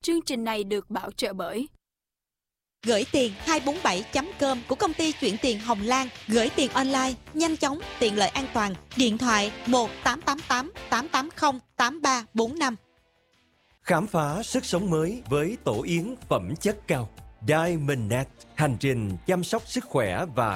Chương trình này được bảo trợ bởi Gửi tiền 247.com của công ty chuyển tiền Hồng Lan. Gửi tiền online, nhanh chóng, tiện lợi, an toàn. Điện thoại 1-888-880-8345. Khám phá sức sống mới với tổ yến phẩm chất cao Diamond Net. Hành trình chăm sóc sức khỏe và